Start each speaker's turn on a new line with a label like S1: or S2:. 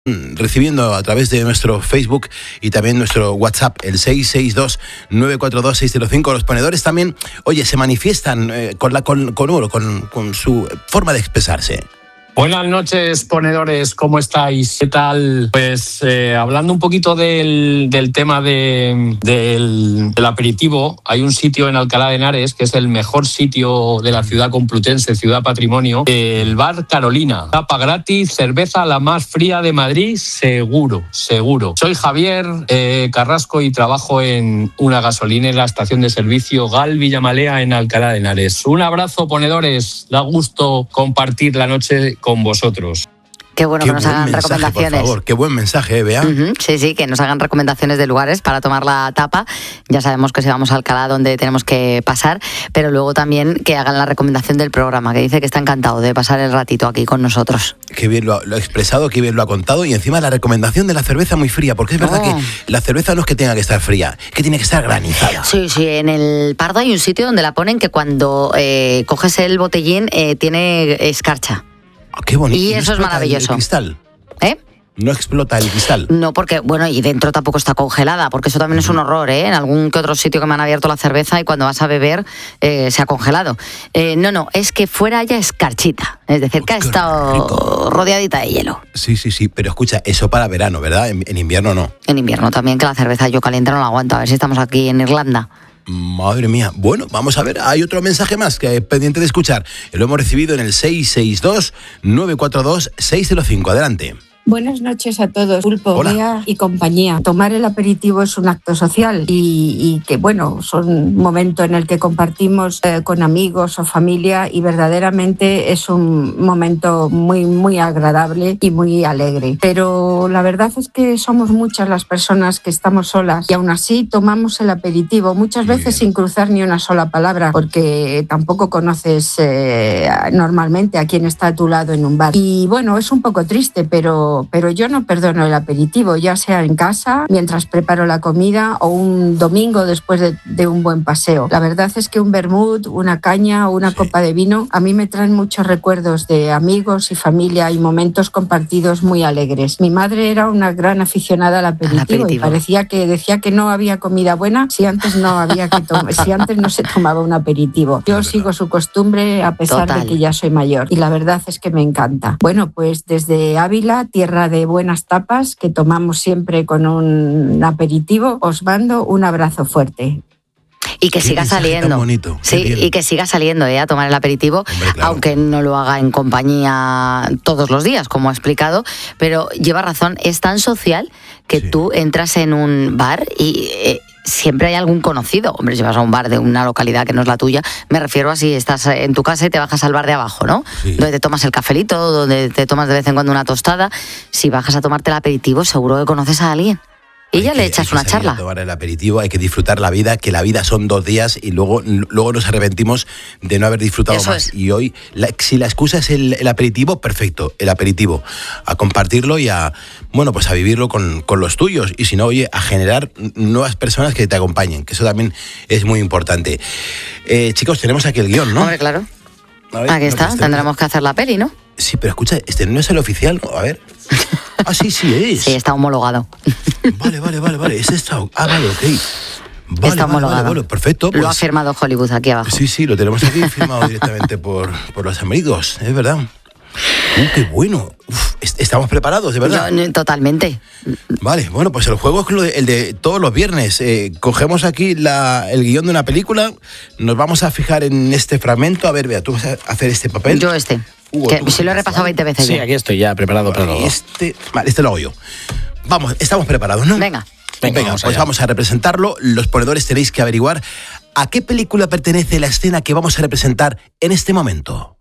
S1: recibiendo a través de nuestro Facebook y también nuestro WhatsApp, el 662-942-605. Los ponedores también, oye, se manifiestan con su forma de expresarse.
S2: Buenas noches, ponedores, ¿cómo estáis? ¿Qué tal? Pues hablando un poquito del tema del aperitivo, hay un sitio en Alcalá de Henares que es el mejor sitio de la ciudad complutense, Ciudad Patrimonio, el Bar Carolina. Tapa gratis, cerveza la más fría de Madrid, seguro. Soy Javier Carrasco y trabajo en una gasolinera, estación de servicio Gal Villamalea en Alcalá de Henares. Un abrazo, ponedores, da gusto compartir la noche con vosotros.
S3: Qué bueno que nos hagan recomendaciones.
S1: Por favor, qué buen mensaje, Bea.
S3: Sí, que nos hagan recomendaciones de lugares para tomar la tapa. Ya sabemos que si vamos a Alcalá, donde tenemos que pasar, pero luego también que hagan la recomendación del programa, que dice que está encantado de pasar el ratito aquí con nosotros.
S1: Qué bien lo ha expresado, qué bien lo ha contado, y encima la recomendación de la cerveza muy fría, porque es verdad que la cerveza no es que tenga que estar fría, es que tiene que estar granizada.
S3: Sí, en el Pardo hay un sitio donde la ponen que cuando coges el botellín tiene escarcha.
S1: Qué bonito.
S3: Y eso es maravilloso.
S1: ¿El cristal? No explota el cristal.
S3: No, porque, y dentro tampoco está congelada, porque eso también es un horror, ¿eh? En algún que otro sitio que me han abierto la cerveza y cuando vas a beber se ha congelado. No, es que fuera haya escarchita, es decir, que ha estado rodeadita de hielo.
S1: Sí, pero escucha, eso para verano, ¿verdad? En invierno no.
S3: En invierno también, que la cerveza yo caliente no la aguanto, a ver si estamos aquí en Irlanda.
S1: Madre mía. Bueno, vamos a ver, hay otro mensaje más que es pendiente de escuchar. Lo hemos recibido en el 662-942-605. Adelante.
S4: Buenas noches a todos, Pulpo, Bea y compañía. Tomar el aperitivo es un acto social y que, son un momento en el que compartimos con amigos o familia y verdaderamente es un momento muy, muy agradable y muy alegre. Pero la verdad es que somos muchas las personas que estamos solas y aún así tomamos el aperitivo, muchas veces sin cruzar ni una sola palabra, porque tampoco conoces normalmente a quien está a tu lado en un bar. Y es un poco triste, pero yo no perdono el aperitivo, ya sea en casa, mientras preparo la comida o un domingo después de un buen paseo. La verdad es que un vermut, una caña o una copa de vino a mí me traen muchos recuerdos de amigos y familia y momentos compartidos muy alegres. Mi madre era una gran aficionada al aperitivo y decía que no había comida buena si antes no se tomaba un aperitivo. Yo sigo su costumbre a pesar de que ya soy mayor y la verdad es que me encanta. Pues desde Ávila, tierra de buenas tapas que tomamos siempre con un aperitivo, os mando un abrazo fuerte.
S3: Y que siga saliendo.
S1: Bonito.
S3: Sí, y que siga saliendo a tomar el aperitivo, hombre, claro. Aunque no lo haga en compañía todos los días, como ha explicado, pero lleva razón, es tan social que tú entras en un bar y siempre hay algún conocido. Hombre, si vas a un bar de una localidad que no es la tuya, me refiero a si estás en tu casa y te bajas al bar de abajo, ¿no? Sí. Donde te tomas el cafelito, donde te tomas de vez en cuando una tostada. Si bajas a tomarte el aperitivo, seguro que conoces a alguien. Y ya le echas una charla. Hay que
S1: tomar el aperitivo, hay que disfrutar la vida, que la vida son 2 días y luego nos arrepentimos de no haber disfrutado
S3: eso
S1: más.
S3: Es.
S1: Y hoy, si la excusa es el aperitivo, perfecto, el aperitivo. A compartirlo y a vivirlo con los tuyos. Y si no, a generar nuevas personas que te acompañen, que eso también es muy importante. Chicos, tenemos aquí el guión, ¿no?
S3: Hombre, claro. Aquí está, tendremos que hacer la peli, ¿no?
S1: Sí, pero escucha, este no es el oficial, a ver. Sí es.
S3: Sí, está homologado.
S1: Vale, es esta. Vale, ok.
S3: Está homologado.
S1: Vale, perfecto.
S3: Lo ha firmado Hollywood aquí abajo.
S1: Sí, lo tenemos aquí firmado directamente por los amigos, es verdad. Qué bueno. ¿Estamos preparados, de verdad?
S3: Totalmente.
S1: Vale, pues el juego es el de todos los viernes. Cogemos aquí el guión de una película, nos vamos a fijar en este fragmento. A ver, Bea, ¿tú vas a hacer este papel?
S3: Yo si lo he repasado 20 veces ya.
S2: Sí, aquí estoy ya preparado para todo.
S1: Este lo hago yo. Vamos, estamos preparados, ¿no?
S3: Venga,
S1: vamos a representarlo. Los ponedores tenéis que averiguar a qué película pertenece la escena que vamos a representar en este momento.